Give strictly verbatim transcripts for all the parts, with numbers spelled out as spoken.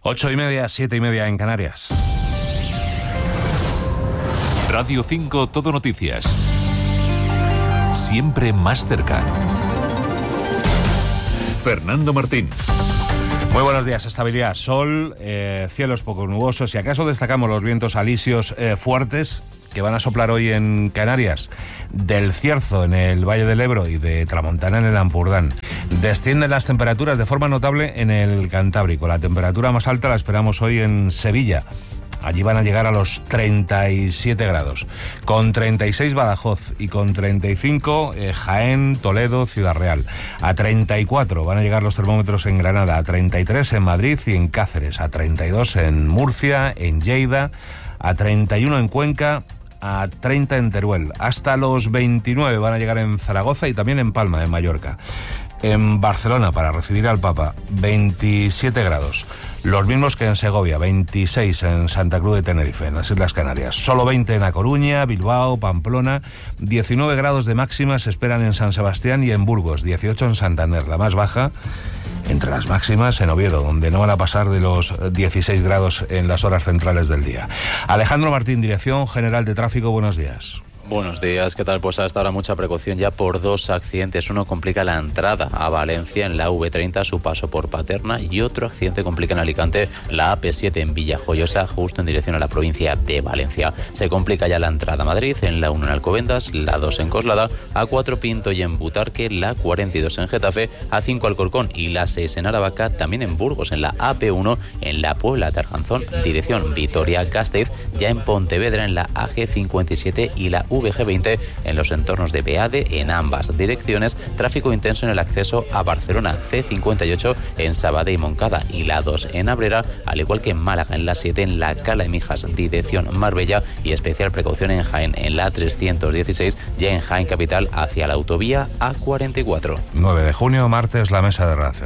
Ocho y media, siete y media en Canarias. Radio cinco Todo Noticias. Siempre más cerca. Fernando Martín. Muy buenos días. Estabilidad, sol, eh, cielos poco nubosos y acaso destacamos los vientos alisios eh, fuertes que van a soplar hoy en Canarias, del Cierzo en el Valle del Ebro y de Tramontana en el Ampurdán. Descienden las temperaturas de forma notable en el Cantábrico. La temperatura más alta la esperamos hoy en Sevilla. Allí van a llegar a los treinta y siete grados. Con treinta y seis Badajoz y con treinta y cinco eh, Jaén, Toledo, Ciudad Real. A treinta y cuatro van a llegar los termómetros en Granada, a treinta y tres en Madrid y en Cáceres, a treinta y dos en Murcia, en Lleida, a treinta y uno en Cuenca, a treinta en Teruel. Hasta los veintinueve van a llegar en Zaragoza y también en Palma, en Mallorca. En Barcelona, para recibir al Papa, veintisiete grados. Los mismos que en Segovia, veintiséis en Santa Cruz de Tenerife, en las Islas Canarias. Solo veinte en A Coruña, Bilbao, Pamplona. diecinueve grados de máxima se esperan en San Sebastián y en Burgos. dieciocho en Santander, la más baja entre las máximas en Oviedo, donde no van a pasar de los dieciséis grados en las horas centrales del día. Alejandro Martín, Dirección General de Tráfico, buenos días. Buenos días, ¿qué tal? Pues hasta ahora mucha precaución ya por dos accidentes. Uno complica la entrada a Valencia en la V treinta, su paso por Paterna, y otro accidente complica en Alicante la A P siete en Villajoyosa, justo en dirección a la provincia de Valencia. Se complica ya la entrada a Madrid en la uno en Alcobendas, la dos en Coslada, A cuatro Pinto y en Butarque, la cuarenta y dos en Getafe, A cinco Alcorcón y la seis en Aravaca, también en Burgos en la A P uno en la Puebla de Arganzón, dirección Vitoria-Gasteiz, ya en Pontevedra en la A G cincuenta y siete y la V G veinte en los entornos de Beade en ambas direcciones, tráfico intenso en el acceso a Barcelona, C cincuenta y ocho en Sabadell y Moncada y la dos en Abrera, al igual que en Málaga en la siete en la Cala de Mijas, dirección Marbella, y especial precaución en Jaén en la trescientos dieciséis, ya en Jaén capital hacia la autovía A cuarenta y cuatro. nueve de junio, martes, la mesa de redacción.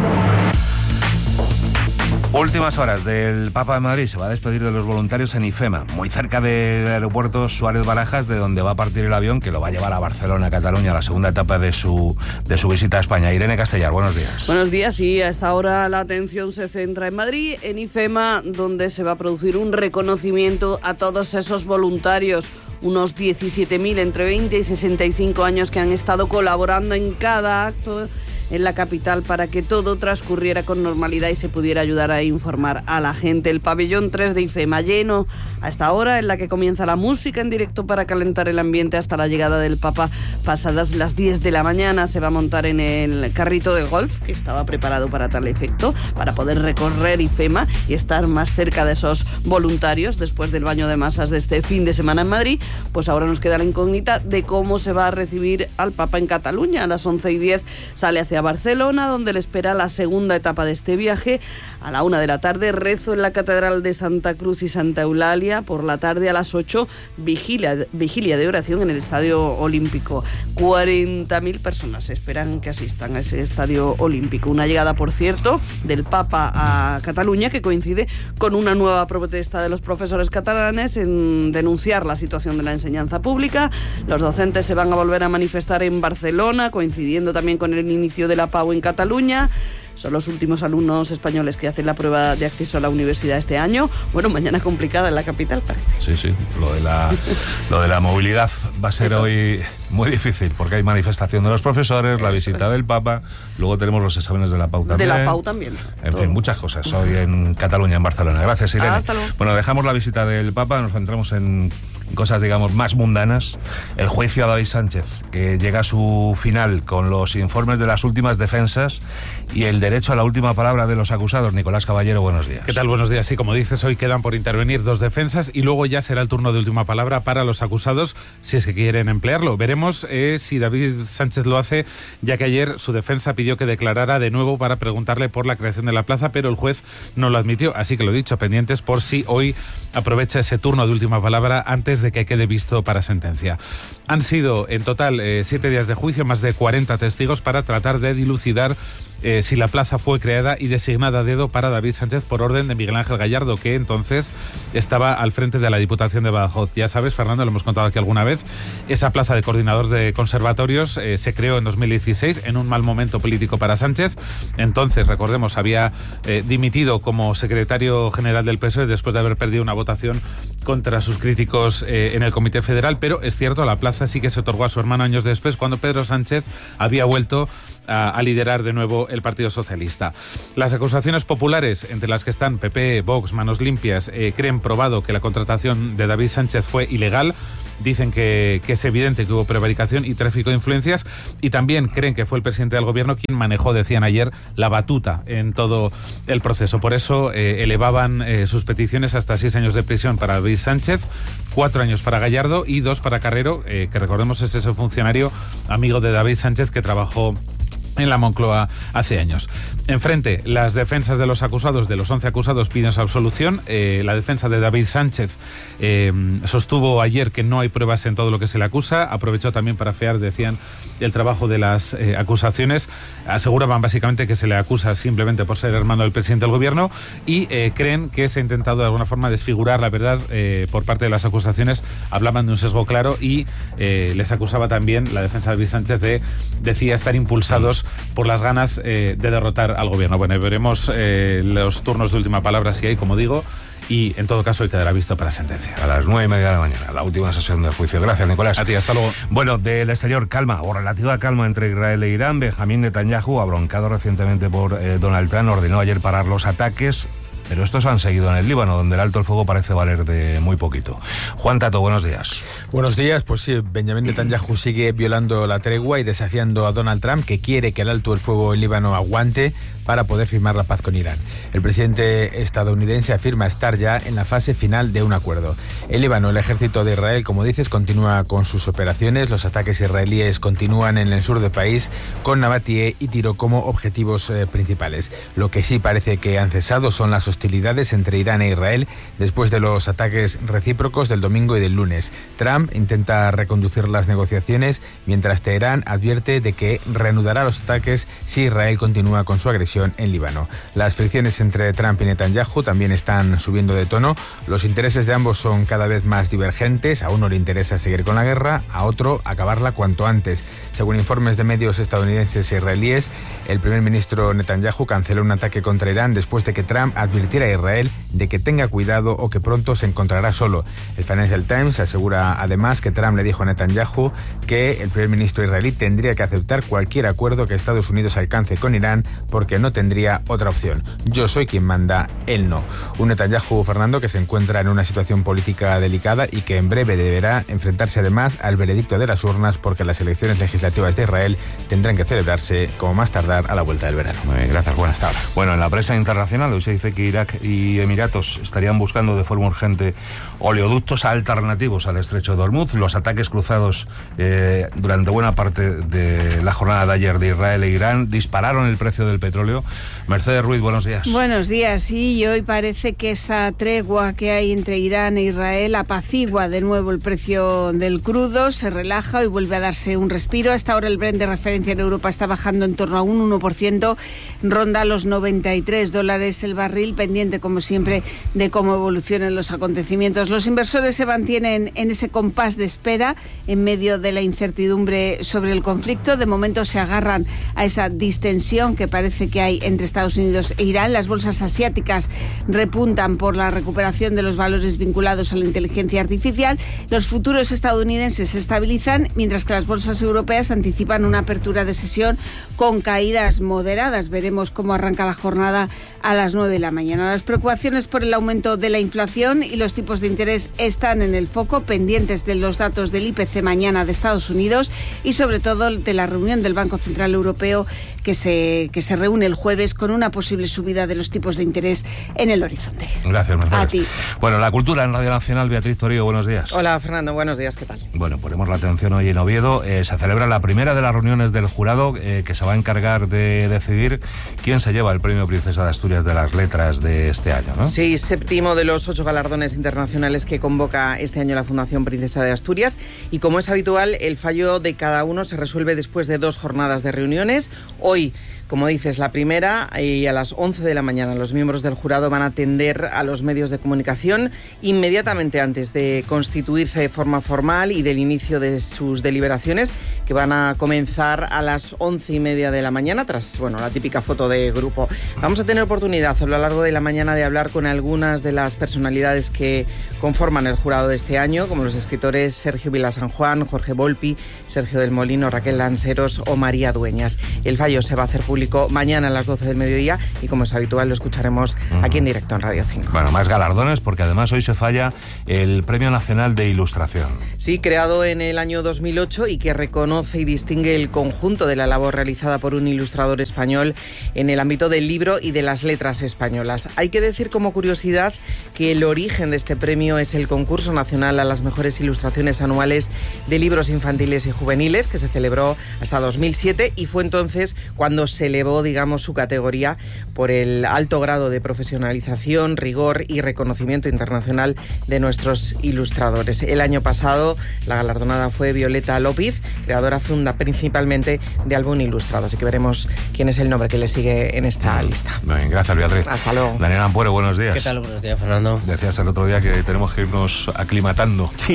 Últimas horas del Papa de Madrid. Se va a despedir de los voluntarios en IFEMA, muy cerca del aeropuerto Suárez Barajas, de donde va a partir el avión que lo va a llevar a Barcelona, Cataluña, la segunda etapa de su, de su visita a España. Irene Castellar, buenos días. Buenos días, sí, a esta hora la atención se centra en Madrid, en IFEMA, donde se va a producir un reconocimiento a todos esos voluntarios, unos diecisiete mil entre veinte y sesenta y cinco años que han estado colaborando en cada acto en la capital para que todo transcurriera con normalidad y se pudiera ayudar a informar a la gente. El pabellón tres de IFEMA lleno a esta hora, en la que comienza la música en directo para calentar el ambiente hasta la llegada del Papa. Pasadas las diez de la mañana se va a montar en el carrito del golf, que estaba preparado para tal efecto, para poder recorrer IFEMA y estar más cerca de esos voluntarios después del baño de masas de este fin de semana en Madrid. Pues ahora nos queda la incógnita de cómo se va a recibir al Papa en Cataluña. A las once y diez sale hacia Barcelona, donde le espera la segunda etapa de este viaje. A la una de la tarde, rezo en la Catedral de Santa Cruz y Santa Eulalia. Por la tarde, a las ocho, vigilia, vigilia de oración en el Estadio Olímpico. cuarenta mil personas esperan que asistan a ese Estadio Olímpico. Una llegada, por cierto, del Papa a Cataluña que coincide con una nueva protesta de los profesores catalanes en denunciar la situación de la enseñanza pública. Los docentes se van a volver a manifestar en Barcelona, coincidiendo también con el inicio de la P A U en Cataluña. Son los últimos alumnos españoles que hacen la prueba de acceso a la universidad este año. Bueno, mañana complicada en la capital, parece. Sí, sí, lo de la, lo de la movilidad va a ser Eso. hoy muy difícil, porque hay manifestación de los profesores, la visita del Papa, luego tenemos los exámenes de la P A U también. De la P A U también. En Todo. fin, muchas cosas hoy en Cataluña, en Barcelona. Gracias, Irene. Hasta luego. Bueno, dejamos la visita del Papa, nos centramos en cosas, digamos, más mundanas. El juicio a David Sánchez, que llega a su final con los informes de las últimas defensas y el derecho a la última palabra de los acusados. Nicolás Caballero, buenos días. ¿Qué tal? Buenos días. Sí, como dices, hoy quedan por intervenir dos defensas y luego ya será el turno de última palabra para los acusados, si es que quieren emplearlo. Veremos eh, si David Sánchez lo hace, ya que ayer su defensa pidió que declarara de nuevo para preguntarle por la creación de la plaza, pero el juez no lo admitió. Así que lo dicho, pendientes por si hoy aprovecha ese turno de última palabra antes de que quede visto para sentencia. Han sido en total eh, siete días de juicio, más de cuarenta testigos para tratar de dilucidar eh, si la plaza fue creada y designada a dedo para David Sánchez por orden de Miguel Ángel Gallardo, que entonces estaba al frente de la Diputación de Badajoz. Ya sabes, Fernando, lo hemos contado aquí alguna vez, esa plaza de coordinador de conservatorios eh, se creó en dos mil dieciséis en un mal momento político para Sánchez. Entonces, recordemos, había eh, dimitido como secretario general del P S O E después de haber perdido una votación contra sus críticos eh, en el Comité Federal, pero es cierto, la plaza sí que se otorgó a su hermano años después, cuando Pedro Sánchez había vuelto a, a liderar de nuevo el Partido Socialista. Las acusaciones populares, entre las que están P P, Vox, Manos Limpias, eh, creen probado que la contratación de David Sánchez fue ilegal. Dicen que, que es evidente que hubo prevaricación y tráfico de influencias, y también creen que fue el presidente del gobierno quien manejó, decían ayer, la batuta en todo el proceso. Por eso eh, elevaban eh, sus peticiones hasta seis años de prisión para David Sánchez, cuatro años para Gallardo y dos para Carrero, eh, que recordemos es ese funcionario amigo de David Sánchez que trabajó en la Moncloa hace años. Enfrente, las defensas de los acusados, de los once acusados, piden su absolución. Eh, la defensa de David Sánchez eh, sostuvo ayer que no hay pruebas en todo lo que se le acusa. Aprovechó también para afear, decían, el trabajo de las eh, acusaciones. Aseguraban básicamente que se le acusa simplemente por ser hermano del presidente del gobierno, y eh, creen que se ha intentado de alguna forma desfigurar la verdad eh, por parte de las acusaciones. Hablaban de un sesgo claro y eh, les acusaba también la defensa de David Sánchez de, decía, estar impulsados por las ganas eh, de derrotar al gobierno. Bueno, veremos eh, los turnos de última palabra si hay, como digo, y en todo caso hoy quedará visto para sentencia. A las nueve y media de la mañana, la última sesión del juicio. Gracias, Nicolás. A ti, hasta luego. Bueno, del exterior, calma o relativa calma entre Israel e Irán. Benjamín Netanyahu, abroncado recientemente por eh, Donald Trump, ordenó ayer parar los ataques, pero estos han seguido en el Líbano, donde el alto el fuego parece valer de muy poquito. Juan Tato, buenos días. Buenos días. Pues sí, Benjamín Netanyahu sigue violando la tregua y desafiando a Donald Trump, que quiere que el alto el fuego en Líbano aguante para poder firmar la paz con Irán. El presidente estadounidense afirma estar ya en la fase final de un acuerdo. En Líbano, el ejército de Israel, como dices, continúa con sus operaciones. Los ataques israelíes continúan en el sur del país, con Nabatie y Tiro como objetivos eh, principales. Lo que sí parece que han cesado son las hostilidades entre Irán e Israel después de los ataques recíprocos del domingo y del lunes. Trump intenta reconducir las negociaciones, mientras Teherán advierte de que reanudará los ataques si Israel continúa con su agresión en Líbano. Las fricciones entre Trump y Netanyahu también están subiendo de tono. Los intereses de ambos son cada vez más divergentes. A uno le interesa seguir con la guerra, a otro acabarla cuanto antes. Según informes de medios estadounidenses e israelíes, el primer ministro Netanyahu canceló un ataque contra Irán después de que Trump advirtiera a Israel de que tenga cuidado o que pronto se encontrará solo. El Financial Times asegura además que Trump le dijo a Netanyahu que el primer ministro israelí tendría que aceptar cualquier acuerdo que Estados Unidos alcance con Irán, porque no tendría otra opción. Yo soy quien manda, él no. Un Netanyahu, Fernando, que se encuentra en una situación política delicada y que en breve deberá enfrentarse además al veredicto de las urnas, porque las elecciones legislativas de Israel tendrán que celebrarse como más tardar a la vuelta del verano. Muy bien, gracias, buenas tardes. Bueno, en la prensa internacional hoy se dice que Irak y Emiratos estarían buscando de forma urgente oleoductos alternativos al estrecho de Hormuz. Los ataques cruzados eh, durante buena parte de la jornada de ayer de Israel e Irán dispararon el precio del petróleo. Mercedes Ruiz, buenos días. Buenos días, sí, y hoy parece que esa tregua que hay entre Irán e Israel apacigua de nuevo el precio del crudo, se relaja y vuelve a darse un respiro. Hasta ahora el Brent de referencia en Europa está bajando en torno a un uno por ciento, ronda los noventa y tres dólares el barril, pendiente como siempre de cómo evolucionan los acontecimientos. Los inversores se mantienen en ese compás de espera en medio de la incertidumbre sobre el conflicto. De momento se agarran a esa distensión que parece que hay entre Estados Unidos e Irán. Las bolsas asiáticas repuntan por la recuperación de los valores vinculados a la inteligencia artificial. Los futuros estadounidenses se estabilizan, mientras que las bolsas europeas anticipan una apertura de sesión con caídas moderadas. Veremos cómo arranca la jornada a las nueve de la mañana. Las preocupaciones por el aumento de la inflación y los tipos de interés están en el foco, pendientes de los datos del I P C mañana de Estados Unidos y sobre todo de la reunión del Banco Central Europeo que se, que se reúne el jueves con una posible subida de los tipos de interés en el horizonte. Gracias, Mercedes. A ti. Bueno, la cultura en Radio Nacional, Beatriz Torío, buenos días. Hola, Fernando, buenos días, ¿qué tal? Bueno, ponemos la atención hoy en Oviedo. Eh, se celebra la primera de las reuniones del jurado eh, que se va a encargar de decidir quién se lleva el Premio Princesa de Asturias de las Letras de este año, ¿no? Sí, séptimo de los ocho galardones internacionales que convoca este año la Fundación Princesa de Asturias, y como es habitual, el fallo de cada uno se resuelve después de dos jornadas de reuniones. Hoy Como dices, la primera, y a las once de la mañana los miembros del jurado van a atender a los medios de comunicación inmediatamente antes de constituirse de forma formal y del inicio de sus deliberaciones, que van a comenzar a las once y media de la mañana, tras bueno, la típica foto de grupo. Vamos a tener oportunidad a lo largo de la mañana de hablar con algunas de las personalidades que conforman el jurado de este año, como los escritores Sergio Vila San Juan, Jorge Volpi, Sergio del Molino, Raquel Lanceros o María Dueñas. El fallo se va a hacer público mañana a las doce del mediodía y, como es habitual, lo escucharemos uh-huh. aquí en directo en Radio cinco. Bueno, más galardones, porque además hoy se falla el Premio Nacional de Ilustración. Sí, creado en el año dos mil ocho y que reconoce y distingue el conjunto de la labor realizada por un ilustrador español en el ámbito del libro y de las letras españolas. Hay que decir como curiosidad que el origen de este premio es el concurso nacional a las mejores ilustraciones anuales de libros infantiles y juveniles, que se celebró hasta dos mil siete, y fue entonces cuando se elevó, digamos, su categoría por el alto grado de profesionalización, rigor y reconocimiento internacional de nuestros ilustradores. El año pasado la galardonada fue Violeta López, creadora funda principalmente de Álbum Ilustrado, así que veremos quién es el nombre que le sigue en esta lista. Bien, gracias, Beatriz. Hasta luego. Daniel Ampuero, buenos días. ¿Qué tal? Buenos días, Fernando. Decías el otro día que tenemos que irnos aclimatando sí.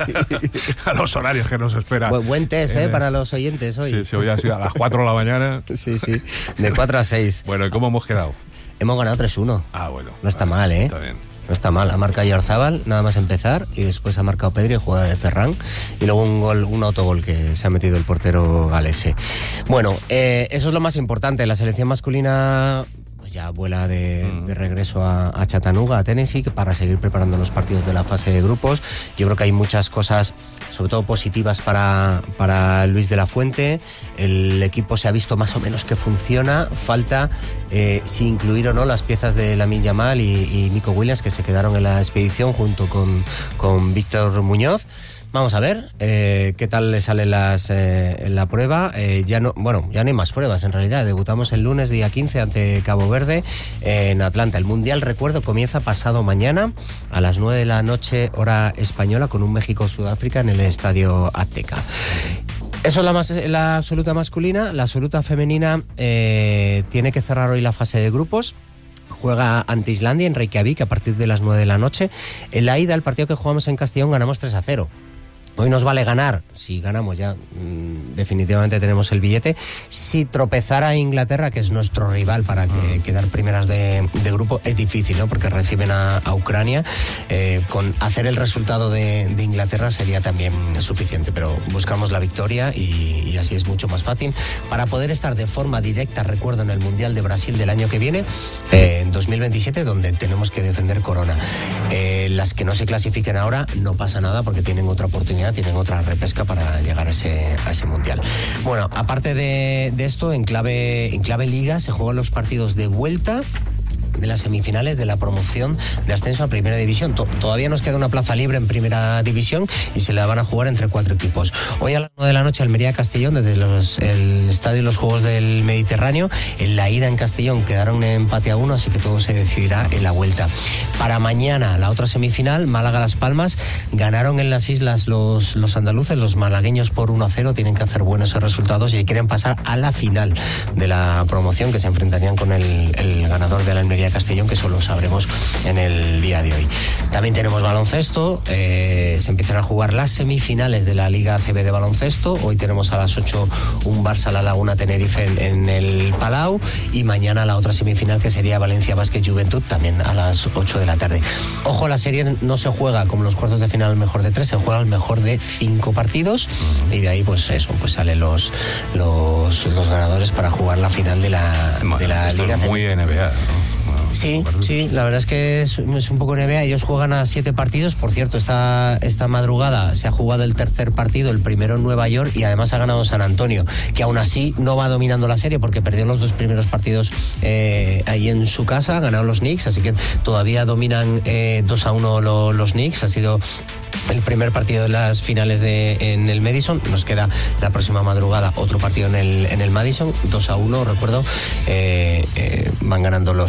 a, a los horarios que nos esperan. Bu- buen test, ¿eh? eh para los oyentes hoy. Sí, sí, hoy ha sido a las cuatro de la mañana. Sí, sí, de cuatro a seis. Bueno, ¿y cómo hemos quedado? Hemos ganado tres uno. Ah, bueno. No está vale, mal, ¿eh? Está bien. No está mal. Ha marcado Yarzábal, nada más empezar, y después ha marcado Pedri, jugada de Ferran, y luego un gol, un autogol que se ha metido el portero galese. Bueno, eh, eso es lo más importante. La selección masculina pues ya vuela de, de regreso a, a Chattanooga, a Tennessee, para seguir preparando los partidos de la fase de grupos. Yo creo que hay muchas cosas, sobre todo positivas, para, para Luis de la Fuente. El equipo se ha visto más o menos que funciona. Falta eh, si incluir o no las piezas de Lamine Yamal y, y Nico Williams, que se quedaron en la expedición junto con, con Víctor Muñoz. Vamos a ver eh, qué tal le salen las eh, en la prueba. Eh, ya no, bueno, ya no hay más pruebas en realidad. Debutamos el lunes día quince ante Cabo Verde eh, en Atlanta. El Mundial, recuerdo, comienza pasado mañana a las nueve de la noche hora española, con un México-Sudáfrica en el Estadio Azteca. Eso es la, más, la absoluta masculina. La absoluta femenina eh, tiene que cerrar hoy la fase de grupos. Juega ante Islandia en Reykjavik a partir de las nueve de la noche. En la ida, el partido que jugamos en Castellón, ganamos tres a cero. Hoy nos vale ganar. Si ganamos ya mmm, definitivamente tenemos el billete. Si tropezara Inglaterra, que es nuestro rival para que, quedar primeras de, de grupo, es difícil, ¿no? Porque reciben a, a Ucrania. Eh, con hacer el resultado de, de Inglaterra sería también suficiente, pero buscamos la victoria y, y así es mucho más fácil para poder estar de forma directa, recuerdo, en el Mundial de Brasil del año que viene, eh, en dos mil veintisiete, donde tenemos que defender corona. Eh, las que no se clasifiquen ahora no pasa nada, porque tienen otra oportunidad, tienen otra repesca para llegar a ese, a ese mundial. Bueno, aparte de, de esto, en clave, en clave liga se juegan los partidos de vuelta de las semifinales de la promoción de ascenso a Primera División. To- todavía nos queda una plaza libre en Primera División y se la van a jugar entre cuatro equipos. Hoy a las nueve de la noche, Almería-Castellón, desde los, el Estadio de los Juegos del Mediterráneo. En la ida en Castellón quedaron en empate a uno, así que todo se decidirá en la vuelta. Para mañana, la otra semifinal, Málaga-Las Palmas. Ganaron en las islas los, los andaluces, los malagueños, por uno a cero. Tienen que hacer buenos resultados y quieren pasar a la final de la promoción, que se enfrentarían con el, el ganador de la Almería Castellón, que eso lo sabremos en el día de hoy. También tenemos baloncesto. Eh, se empiezan a jugar las semifinales de la Liga A C B de baloncesto. Hoy tenemos a las ocho un Barça La Laguna Tenerife en, en el Palau, y mañana la otra semifinal, que sería Valencia Basket Juventud, también a las ocho de la tarde. Ojo, la serie no se juega como los cuartos de final al mejor de tres, se juega al mejor de cinco partidos, y de ahí pues eso, pues salen los los, los ganadores para jugar la final de la, bueno, de la esto Liga es muy N B A, ¿no? Sí, sí, la verdad es que es, es un poco N B A. Ellos juegan a siete partidos. Por cierto, esta, esta madrugada se ha jugado el tercer partido, el primero en Nueva York, y además ha ganado San Antonio, que aún así no va dominando la serie porque perdió los dos primeros partidos eh, ahí en su casa. Ha ganado los Knicks, así que todavía dominan eh, dos a uno lo, los Knicks. Ha sido el primer partido de las finales de, en el Madison. Nos queda la próxima madrugada otro partido en el, en el Madison. dos a uno, recuerdo, eh, eh, van ganando los Knicks con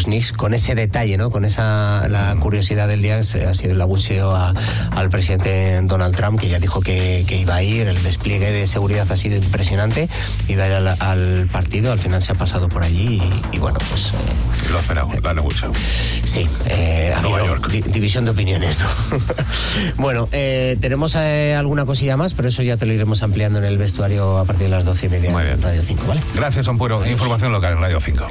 con ese detalle, ¿no? Con esa la curiosidad del día ha sido el abucheo a, al presidente Donald Trump, que ya dijo que, que iba a ir. El despliegue de seguridad ha sido impresionante. Iba a ir al, al partido, al final se ha pasado por allí y, y bueno, pues... Eh, lo esperamos, la abucheo. Sí, eh, ha habido di, división de opiniones, ¿no? Bueno, eh, tenemos eh, alguna cosilla más, pero eso ya te lo iremos ampliando en el vestuario a partir de las doce y media en Radio cinco, ¿vale? Gracias, Ampuero. Información local en Radio cinco.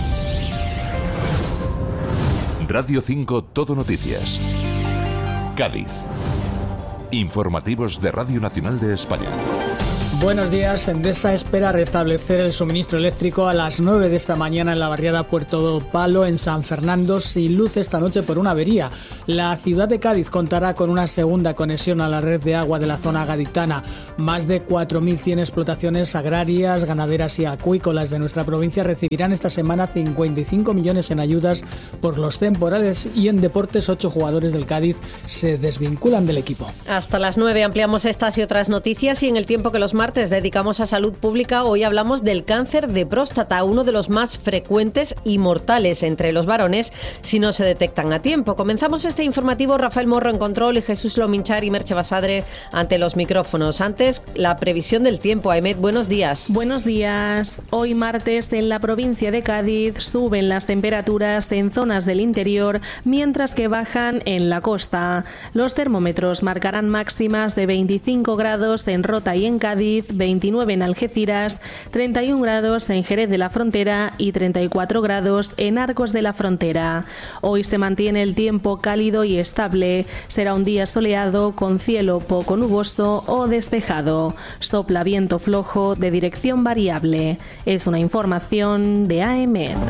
Radio cinco Todo Noticias. Cádiz. Informativos de Radio Nacional de España. Buenos días. Endesa espera restablecer el suministro eléctrico a las nueve de esta mañana en la barriada Puerto Palo, en San Fernando, sin luz esta noche por una avería. La ciudad de Cádiz contará con una segunda conexión a la red de agua de la zona gaditana. Más de cuatro mil cien explotaciones agrarias, ganaderas y acuícolas de nuestra provincia recibirán esta semana cincuenta y cinco millones en ayudas por los temporales, y en deportes ocho jugadores del Cádiz se desvinculan del equipo. Hasta las nueve ampliamos estas y otras noticias, y en el tiempo que los martes dedicamos a salud pública, hoy hablamos del cáncer de próstata, uno de los más frecuentes y mortales entre los varones si no se detectan a tiempo. Comenzamos este informativo. Rafael Morro en control y Jesús Lominchar y Merche Basadre ante los micrófonos. Antes, la previsión del tiempo. Ahmed, buenos días. Buenos días. Hoy martes en la provincia de Cádiz suben las temperaturas en zonas del interior, mientras que bajan en la costa. Los termómetros marcarán máximas de veinticinco grados en Rota y en Cádiz, veintinueve en Algeciras, treinta y un grados en Jerez de la Frontera y treinta y cuatro grados en Arcos de la Frontera. Hoy se mantiene el tiempo cálido y estable. Será un día soleado con cielo poco nuboso o despejado. Sopla viento flojo de dirección variable. Es una información de A M E D.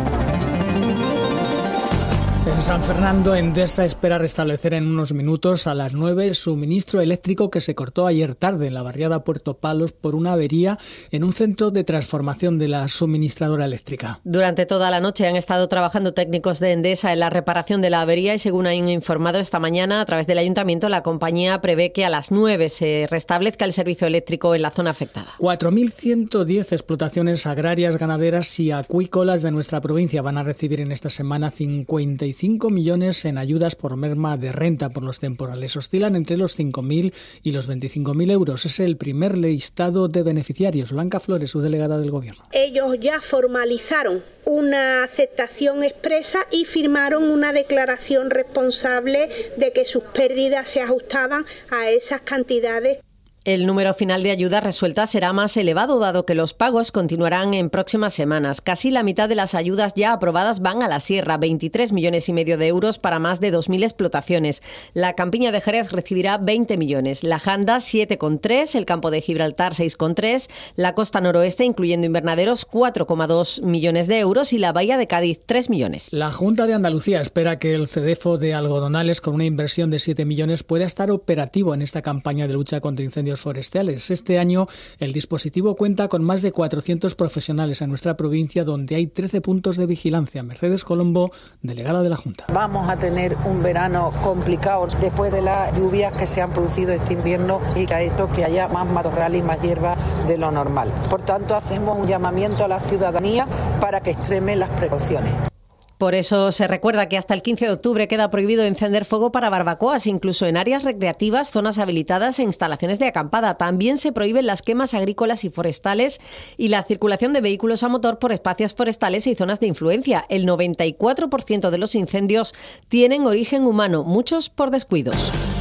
En San Fernando, Endesa espera restablecer en unos minutos a las nueve el suministro eléctrico que se cortó ayer tarde en la barriada Puerto Palos por una avería en un centro de transformación de la suministradora eléctrica. Durante toda la noche han estado trabajando técnicos de Endesa en la reparación de la avería, y según han informado esta mañana a través del ayuntamiento, la compañía prevé que a las nueve se restablezca el servicio eléctrico en la zona afectada. cuatro mil ciento diez explotaciones agrarias, ganaderas y acuícolas de nuestra provincia van a recibir en esta semana cincuenta y cinco millones en ayudas por merma de renta por los temporales. Oscilan entre los cinco mil y los veinticinco mil euros. Es el primer listado de beneficiarios. Blanca Flores, su delegada del Gobierno. Ellos ya formalizaron una aceptación expresa y firmaron una declaración responsable de que sus pérdidas se ajustaban a esas cantidades. El número final de ayudas resueltas será más elevado, dado que los pagos continuarán en próximas semanas. Casi la mitad de las ayudas ya aprobadas van a la sierra, veintitrés millones y medio de euros para más de dos mil explotaciones. La Campiña de Jerez recibirá veinte millones, la Janda siete coma tres, el Campo de Gibraltar seis coma tres, la Costa Noroeste, incluyendo invernaderos, cuatro coma dos millones de euros y la Bahía de Cádiz tres millones. La Junta de Andalucía espera que el CEDEFO de Algodonales, con una inversión de siete millones, pueda estar operativo en esta campaña de lucha contra incendios forestales. Este año el dispositivo cuenta con más de cuatrocientos profesionales en nuestra provincia, donde hay trece puntos de vigilancia. Mercedes Colombo, delegada de la Junta. Vamos a tener un verano complicado después de las lluvias que se han producido este invierno, y que esto que haya más matorral y más hierba de lo normal. Por tanto, hacemos un llamamiento a la ciudadanía para que extreme las precauciones. Por eso se recuerda que hasta el quince de octubre queda prohibido encender fuego para barbacoas, incluso en áreas recreativas, zonas habilitadas e instalaciones de acampada. También se prohíben las quemas agrícolas y forestales y la circulación de vehículos a motor por espacios forestales y zonas de influencia. El noventa y cuatro por ciento de los incendios tienen origen humano, muchos por descuidos.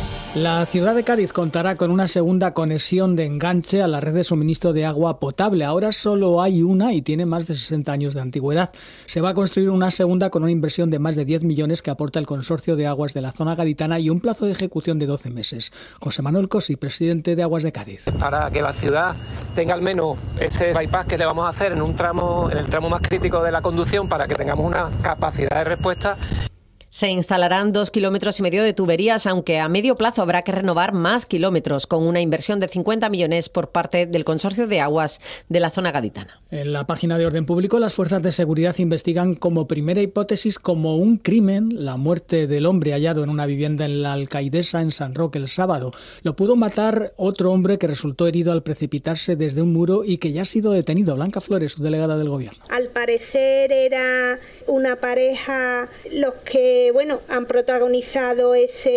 La ciudad de Cádiz contará con una segunda conexión de enganche a la red de suministro de agua potable. Ahora solo hay una y tiene más de sesenta años de antigüedad. Se va a construir una segunda con una inversión de más de diez millones que aporta el Consorcio de Aguas de la zona gaditana y un plazo de ejecución de doce meses. José Manuel Cosi, presidente de Aguas de Cádiz. Para que la ciudad tenga al menos ese bypass que le vamos a hacer en un tramo, en el tramo más crítico de la conducción, para que tengamos una capacidad de respuesta. Se instalarán dos kilómetros y medio de tuberías, aunque a medio plazo habrá que renovar más kilómetros, con una inversión de cincuenta millones por parte del Consorcio de Aguas de la zona gaditana. En la página de Orden Público, las fuerzas de seguridad investigan como primera hipótesis como un crimen la muerte del hombre hallado en una vivienda en la Alcaidesa, en San Roque, el sábado. Lo pudo matar otro hombre que resultó herido al precipitarse desde un muro y que ya ha sido detenido. Blanca Flores, su delegada del Gobierno. Al parecer era una pareja los que bueno, han protagonizado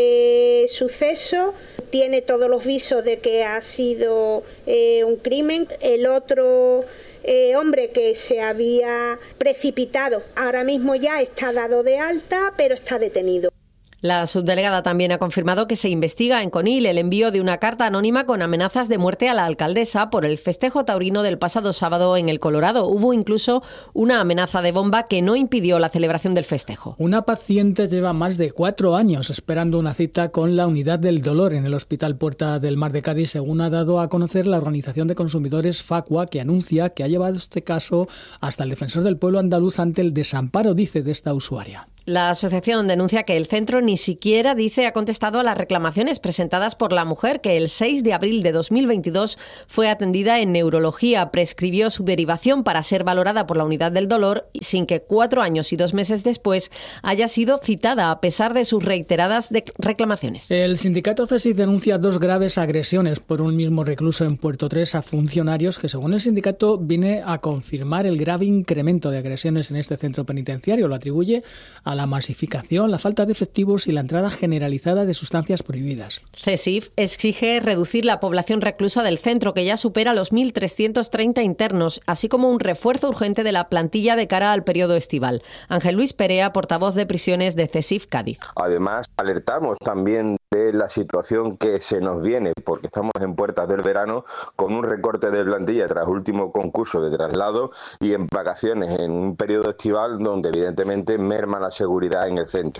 ese suceso. Tiene todos los visos de que ha sido eh, un crimen. El otro eh, hombre que se había precipitado ahora mismo ya está dado de alta, pero está detenido. La subdelegada también ha confirmado que se investiga en Conil el envío de una carta anónima con amenazas de muerte a la alcaldesa por el festejo taurino del pasado sábado en el Colorado. Hubo incluso una amenaza de bomba que no impidió la celebración del festejo. Una paciente lleva más de cuatro años esperando una cita con la unidad del dolor en el Hospital Puerta del Mar de Cádiz, según ha dado a conocer la Organización de Consumidores Facua, que anuncia que ha llevado este caso hasta el Defensor del Pueblo andaluz ante el desamparo, dice, de esta usuaria. La asociación denuncia que el centro ni siquiera, dice, ha contestado a las reclamaciones presentadas por la mujer, que el seis de abril de dos mil veintidós fue atendida en neurología. Prescribió su derivación para ser valorada por la unidad del dolor sin que cuatro años y dos meses después haya sido citada, a pesar de sus reiteradas de- reclamaciones. El sindicato CESIF denuncia dos graves agresiones por un mismo recluso en Puerto tres a funcionarios que, según el sindicato, viene a confirmar el grave incremento de agresiones en este centro penitenciario. Lo atribuye a la masificación, la falta de efectivos y la entrada generalizada de sustancias prohibidas. CESIF exige reducir la población reclusa del centro, que ya supera los mil trescientos treinta internos, así como un refuerzo urgente de la plantilla de cara al periodo estival. Ángel Luis Perea, portavoz de prisiones de CESIF Cádiz. Además, alertamos también de la situación que se nos viene, porque estamos en puertas del verano, con un recorte de plantilla tras último concurso de traslado y en vacaciones en un periodo estival donde evidentemente merma la seguridad en el centro.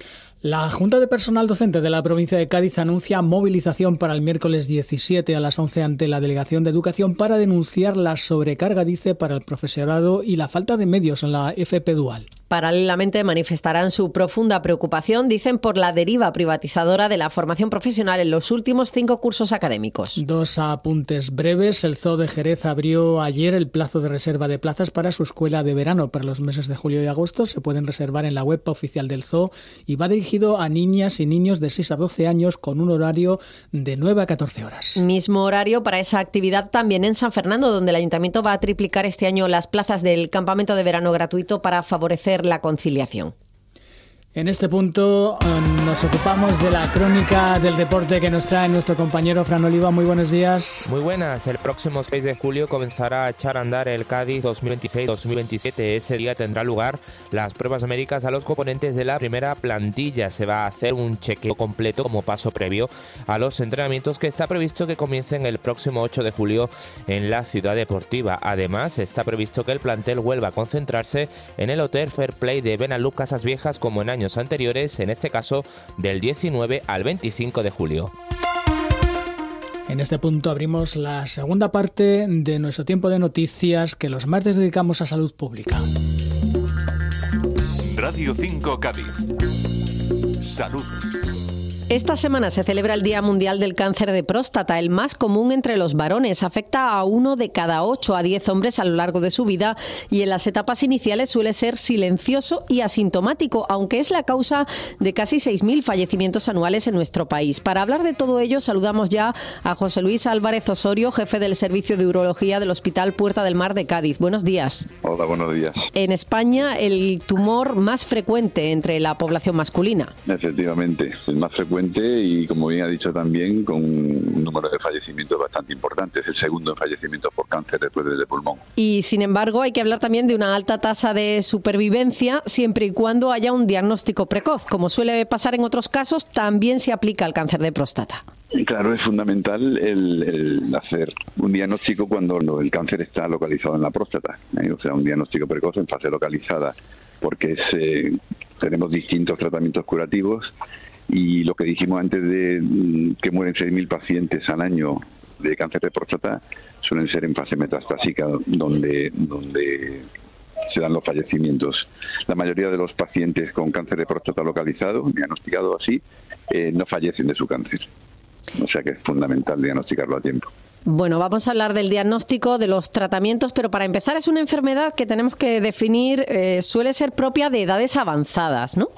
La Junta de Personal Docente de la provincia de Cádiz anuncia movilización para el miércoles diecisiete a las once ante la Delegación de Educación para denunciar la sobrecarga, dice, para el profesorado y la falta de medios en la F P dual. Paralelamente manifestarán su profunda preocupación, dicen, por la deriva privatizadora de la formación profesional en los últimos cinco cursos académicos. Dos apuntes breves. El Zoo de Jerez abrió ayer el plazo de reserva de plazas para su escuela de verano para los meses de julio y agosto. Se pueden reservar en la web oficial del Zoo y va dirigido a niñas y niños de seis a doce años con un horario de nueve a catorce horas. Mismo horario para esa actividad también en San Fernando, donde el Ayuntamiento va a triplicar este año las plazas del campamento de verano gratuito para favorecer la conciliación. En este punto um, nos ocupamos de la crónica del deporte que nos trae nuestro compañero Fran Oliva. Muy buenos días. Muy buenas. El próximo seis de julio comenzará a echar a andar el Cádiz dos mil veintiséis dos mil veintisiete. Ese día tendrá lugar las pruebas médicas a los componentes de la primera plantilla. Se va a hacer un chequeo completo como paso previo a los entrenamientos que está previsto que comiencen el próximo ocho de julio en la Ciudad Deportiva. Además, está previsto que el plantel vuelva a concentrarse en el Hotel Fair Play de Benalú Casas Viejas como en años anteriores, en este caso del diecinueve al veinticinco de julio. En este punto abrimos la segunda parte de nuestro tiempo de noticias que los martes dedicamos a salud pública. Radio cinco Cádiz. Salud. Esta semana se celebra el Día Mundial del Cáncer de Próstata, el más común entre los varones. Afecta a uno de cada ocho a diez hombres a lo largo de su vida y en las etapas iniciales suele ser silencioso y asintomático, aunque es la causa de casi seis mil fallecimientos anuales en nuestro país. Para hablar de todo ello, saludamos ya a José Luis Álvarez Osorio, jefe del Servicio de Urología del Hospital Puerta del Mar de Cádiz. Buenos días. Hola, buenos días. En España, el tumor más frecuente entre la población masculina. Efectivamente, el más frecuente y, como bien ha dicho también, con un número de fallecimientos bastante importante. Es el segundo en fallecimientos por cáncer después del de pulmón. Y, sin embargo, hay que hablar también de una alta tasa de supervivencia siempre y cuando haya un diagnóstico precoz. Como suele pasar en otros casos, también se aplica al cáncer de próstata. Claro, es fundamental el, el hacer un diagnóstico cuando el cáncer está localizado en la próstata, ¿eh? O sea, un diagnóstico precoz en fase localizada, porque es, eh, tenemos distintos tratamientos curativos. Y lo que dijimos antes de que mueren seis mil pacientes al año de cáncer de próstata suelen ser en fase metastásica, donde donde se dan los fallecimientos. La mayoría de los pacientes con cáncer de próstata localizado, diagnosticado así, eh, no fallecen de su cáncer. O sea que es fundamental diagnosticarlo a tiempo. Bueno, vamos a hablar del diagnóstico, de los tratamientos, pero para empezar es una enfermedad que tenemos que definir, eh, suele ser propia de edades avanzadas, ¿no?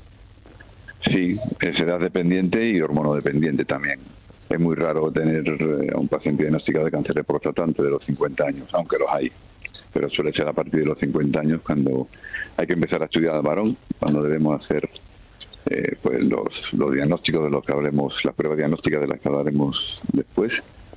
Sí, es edad dependiente y hormonodependiente también. Es muy raro tener a un paciente diagnosticado de cáncer de próstata antes de los cincuenta años, aunque los hay. Pero suele ser a partir de los cincuenta años cuando hay que empezar a estudiar al varón, cuando debemos hacer eh, pues los, los diagnósticos de los que hablemos, las pruebas diagnósticas de las que hablaremos después.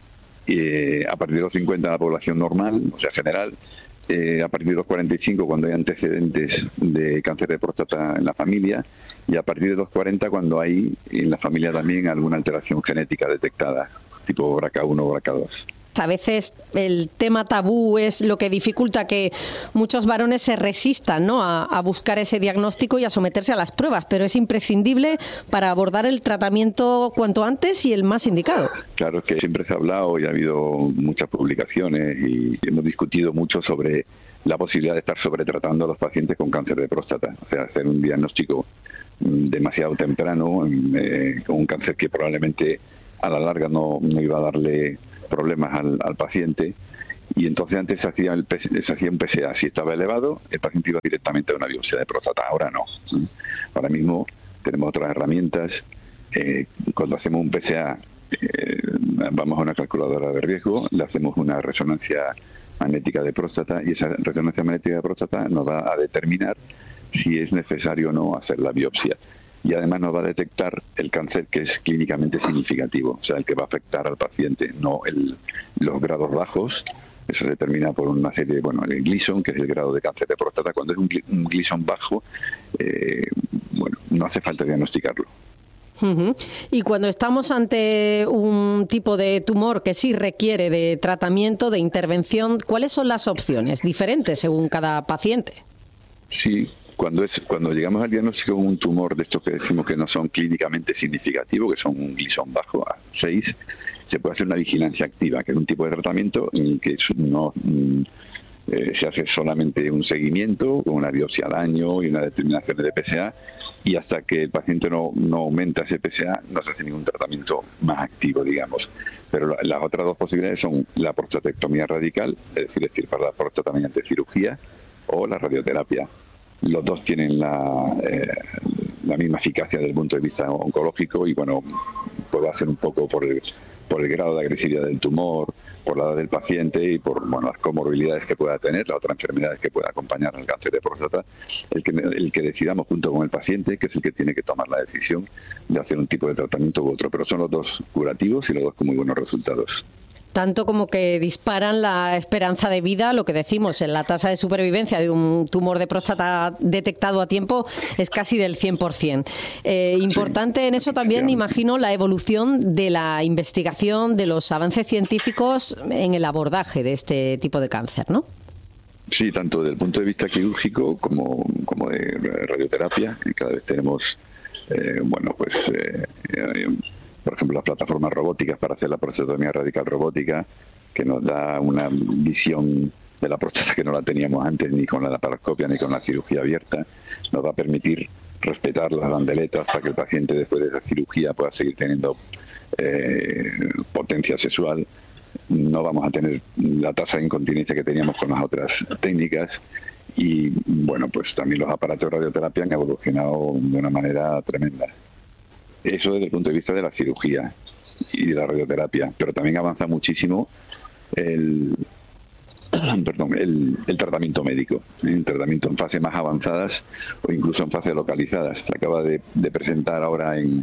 Y eh, a partir de los cincuenta la población normal, o sea, general. Eh, a partir de los cuarenta y cinco cuando hay antecedentes de cáncer de próstata en la familia, y a partir de los cuarenta cuando hay en la familia también alguna alteración genética detectada, tipo B R C A uno o B R C A dos. A veces el tema tabú es lo que dificulta que muchos varones se resistan, ¿no?, a, a buscar ese diagnóstico y a someterse a las pruebas, pero es imprescindible para abordar el tratamiento cuanto antes y el más indicado. Claro, es que siempre se ha hablado y ha habido muchas publicaciones y hemos discutido mucho sobre la posibilidad de estar sobretratando a los pacientes con cáncer de próstata, o sea, hacer un diagnóstico demasiado temprano eh, con un cáncer que probablemente a la larga no, no iba a darle problemas al, al paciente, y entonces antes se hacía, el, se hacía un P S A. Si estaba elevado, el paciente iba directamente a una biopsia de próstata. Ahora no. Ahora mismo tenemos otras herramientas. Eh, cuando hacemos un P S A, eh, vamos a una calculadora de riesgo, le hacemos una resonancia magnética de próstata, y esa resonancia magnética de próstata nos va a determinar si es necesario o no hacer la biopsia. Y además nos va a detectar el cáncer que es clínicamente significativo, o sea, el que va a afectar al paciente, no el, los grados bajos. Eso se determina por una serie, bueno, el Gleason, que es el grado de cáncer de próstata. Cuando es un, un Gleason bajo, eh, bueno, no hace falta diagnosticarlo. Uh-huh. Y cuando estamos ante un tipo de tumor que sí requiere de tratamiento, de intervención, ¿cuáles son las opciones diferentes según cada paciente? Sí. Cuando es cuando llegamos al diagnóstico de un tumor de estos que decimos que no son clínicamente significativos, que son un Gleason bajo a seis, se puede hacer una vigilancia activa, que es un tipo de tratamiento en que no eh, se hace solamente un seguimiento con una biopsia al año y una determinación de P S A, y hasta que el paciente no, no aumenta ese P S A no se hace ningún tratamiento más activo, digamos. Pero la, las otras dos posibilidades son la prostatectomía radical, es decir, extirpar la próstata mediante cirugía, o la radioterapia. Los dos tienen la, eh, la misma eficacia desde el punto de vista oncológico, y bueno, puede hacer un poco por el, por el grado de agresividad del tumor, por la edad del paciente y por bueno las comorbilidades que pueda tener, las otras enfermedades que pueda acompañar al cáncer de próstata, el que, el que decidamos junto con el paciente, que es el que tiene que tomar la decisión de hacer un tipo de tratamiento u otro, pero son los dos curativos y los dos con muy buenos resultados. Tanto como que disparan la esperanza de vida, lo que decimos, en la tasa de supervivencia de un tumor de próstata detectado a tiempo es casi del cien por ciento. Eh, importante sí, en eso también, imagino, la evolución de la investigación, de los avances científicos en el abordaje de este tipo de cáncer, ¿no? Sí, tanto desde el punto de vista quirúrgico como, como de radioterapia, y cada vez tenemos, eh, bueno, pues... Eh, eh, por ejemplo, las plataformas robóticas para hacer la prostatectomía radical robótica, que nos da una visión de la próstata que no la teníamos antes, ni con la laparoscopia ni con la cirugía abierta. Nos va a permitir respetar las bandeletas para que el paciente después de esa cirugía pueda seguir teniendo eh, potencia sexual. No vamos a tener la tasa de incontinencia que teníamos con las otras técnicas. Y bueno, pues también los aparatos de radioterapia han evolucionado de una manera tremenda. Eso desde el punto de vista de la cirugía y de la radioterapia, pero también avanza muchísimo el, perdón, el, el tratamiento médico, el tratamiento en fases más avanzadas o incluso en fases localizadas. Se acaba de, de presentar ahora en,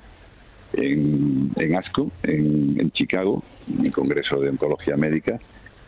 en, en ASCO, en, en Chicago, en el Congreso de Oncología Médica,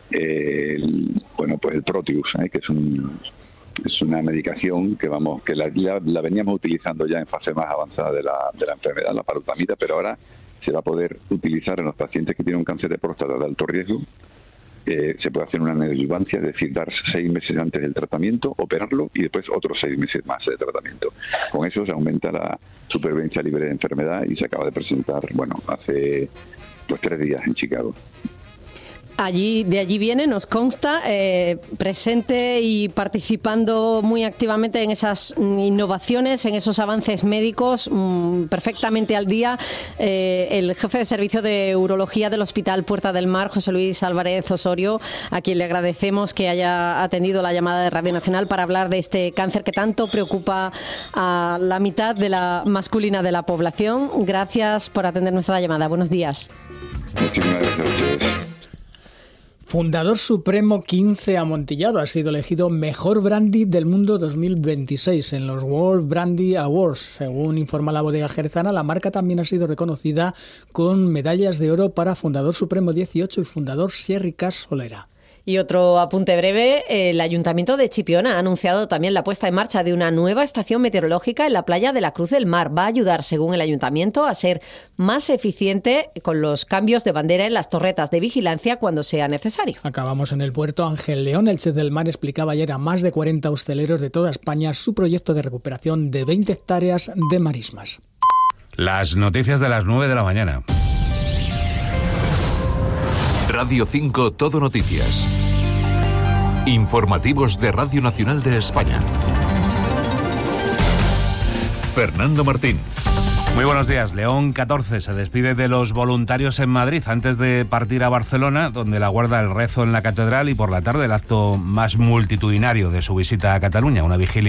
el, bueno, pues el Proteus, ¿eh? que es un... Es una medicación que vamos que la, la, la veníamos utilizando ya en fase más avanzada de la, de la enfermedad, la palutamida, pero ahora se va a poder utilizar en los pacientes que tienen un cáncer de próstata de alto riesgo. Eh, se puede hacer una neoadjuvancia, es decir, dar seis meses antes del tratamiento, operarlo y después otros seis meses más de tratamiento. Con eso se aumenta la supervivencia libre de enfermedad y se acaba de presentar, bueno, hace pues tres días en Chicago. Allí, de allí viene, nos consta, eh, presente y participando muy activamente en esas innovaciones, en esos avances médicos, mmm, perfectamente al día, eh, el jefe de servicio de urología del Hospital Puerta del Mar, José Luis Álvarez Osorio, a quien le agradecemos que haya atendido la llamada de Radio Nacional para hablar de este cáncer que tanto preocupa a la mitad de la masculina de la población. Gracias por atender nuestra llamada. Buenos días. Muchísimas gracias a ustedes. Fundador Supremo quince Amontillado ha sido elegido Mejor Brandy del Mundo dos mil veintiséis en los World Brandy Awards. Según informa la bodega jerezana, la marca también ha sido reconocida con medallas de oro para Fundador Supremo dieciocho y Fundador Sherry Cash Solera. Y otro apunte breve, el Ayuntamiento de Chipiona ha anunciado también la puesta en marcha de una nueva estación meteorológica en la playa de la Cruz del Mar. Va a ayudar, según el Ayuntamiento, a ser más eficiente con los cambios de bandera en las torretas de vigilancia cuando sea necesario. Acabamos en el puerto. Ángel León, el chef del mar, explicaba ayer a más de cuarenta hosteleros de toda España su proyecto de recuperación de veinte hectáreas de marismas. Las noticias de las nueve de la mañana. Radio cinco Todo Noticias. Informativos de Radio Nacional de España. Fernando Martín. Muy buenos días. León catorce se despide de los voluntarios en Madrid antes de partir a Barcelona, donde la guarda el rezo en la catedral y por la tarde el acto más multitudinario de su visita a Cataluña, una vigilia